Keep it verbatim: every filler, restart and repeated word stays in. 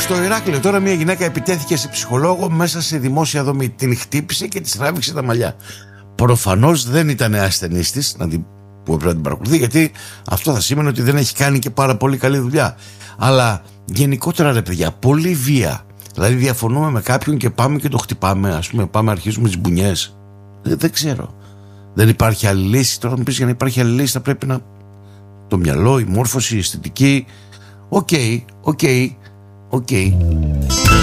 Στο Ηράκλειο τώρα μια γυναίκα επιτέθηκε σε ψυχολόγο μέσα σε δημόσια δομή. Την χτύπησε και της τράβηξε τα μαλλιά. Προφανώς δεν ήταν ασθενής της να την, που έπρεπε να την παρακολουθεί, γιατί αυτό θα σήμαινε ότι δεν έχει κάνει και πάρα πολύ καλή δουλειά. Αλλά γενικότερα, ρε παιδιά, πολύ βία. Δηλαδή διαφωνούμε με κάποιον και πάμε και το χτυπάμε. Ας πούμε, πάμε, αρχίζουμε τις μπουνιές. Δεν, δεν ξέρω. Δεν υπάρχει άλλη λύση. Τώρα μου πεις, για να υπάρχει άλλη λύση θα πρέπει να... το μυαλό, η μόρφωση, η αισθητική. Οκ, οκ, οκ.